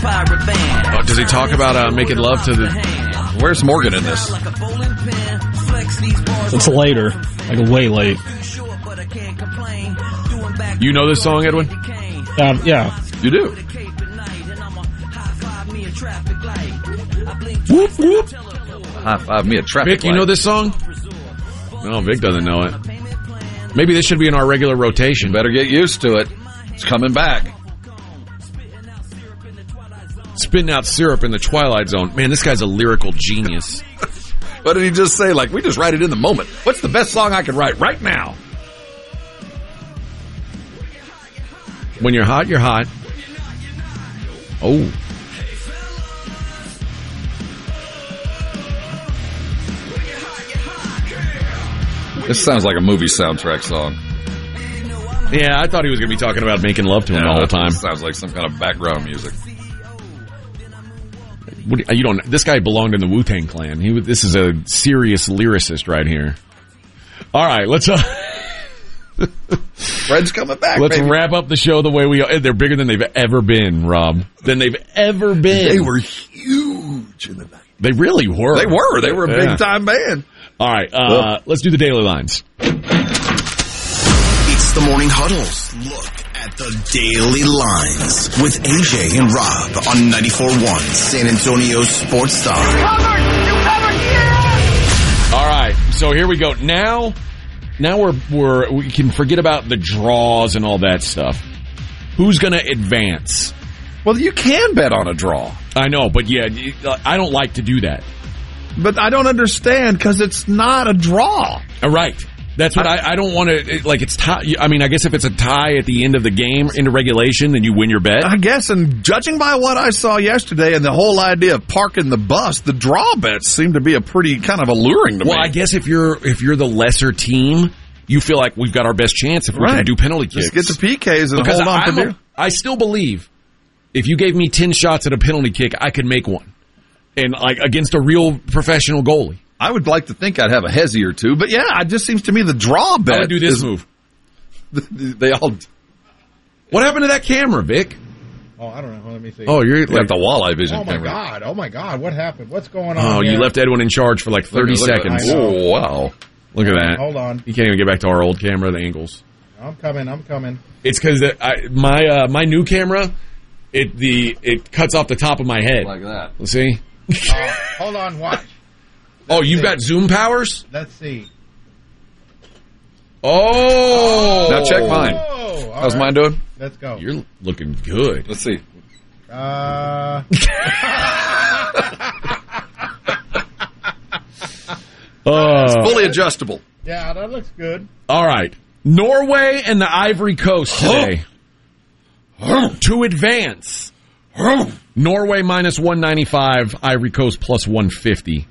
Oh, does he talk about making love to the... Where's Morgan in this? It's later. Like way late. You know this song, Edwin? Yeah. You do? Whoop, whoop. High five me a traffic light. Vic, you know this song? No, Vic doesn't know it. Maybe this should be in our regular rotation. Better get used to it. It's coming back. Spitting out syrup in the Twilight Zone. Man, this guy's a lyrical genius. What did he just say? Like, we just write it in the moment. What's the best song I could write right now? When you're hot, you're hot. Oh. This sounds like a movie soundtrack song. Yeah, I thought he was going to be talking about making love to him the whole time. Sounds like some kind of background music. You don't. This guy belonged in the Wu-Tang Clan. This is a serious lyricist right here. All right, let's. Fred's coming back. Let's wrap up the show the way we are. They're bigger than they've ever been, Rob. Than they've ever been. They were huge in the night. They really were. They were. They were a big time band. All right, let's do the Daily Lines. It's the Morning Huddles. Look at the Daily Lines with AJ and Rob on 94.1 San Antonio Sports Star. All right, so here we go. Now we can forget about the draws and all that stuff. Who's going to advance? Well, you can bet on a draw. I know, but yeah, I don't like to do that. But I don't understand because it's not a draw. Right. That's what I don't want to, like, it's tie. I mean, I guess if it's a tie at the end of the game into regulation, then you win your bet. I guess, and judging by what I saw yesterday and the whole idea of parking the bus, the draw bets seem to be a pretty kind of alluring to me. Well, I guess if you're the lesser team, you feel like we've got our best chance if we can do penalty kicks. Just get the PKs and hold on for dear. I still believe if you gave me 10 shots at a penalty kick, I could make one. And like against a real professional goalie. I would like to think I'd have a hezzy or two, but yeah, it just seems to me the draw bet. I would do this move. They all. What happened to that camera, Vic? Oh, I don't know. Let me see. Oh, you're like the walleye vision camera. Oh my God! What happened? What's going on? Oh, you left Edwin in charge for like 30 seconds. Oh, wow! Look at that. Hold on. You can't even get back to our old camera. The angles. I'm coming. It's because my new camera, it cuts off the top of my head like that. Let's see. Hold on, watch. You've got zoom powers? Let's see. Now check mine. How's mine doing? Let's go. You're looking good. Let's see. It's fully adjustable. Yeah, that looks good. All right. Norway and the Ivory Coast today. To advance. Norway minus 195, Ivory Coast plus 150.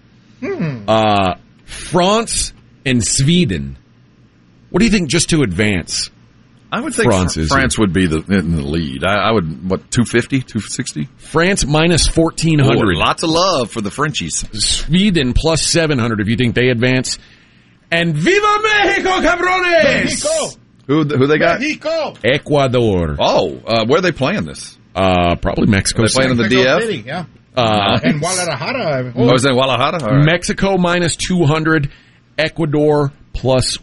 France and Sweden. What do you think just to advance? I would think France would be in the lead. I would, 250, 260? France minus 1,400. Lots of love for the Frenchies. Sweden plus 700 if you think they advance. And Viva Mexico, cabrones! Mexico! Who they got? Mexico! Ecuador. Where are they playing this? Probably Mexico. Are they playing in the DF? City, yeah. And Guadalajara. Is that Guadalajara? Right. Mexico minus 200, Ecuador plus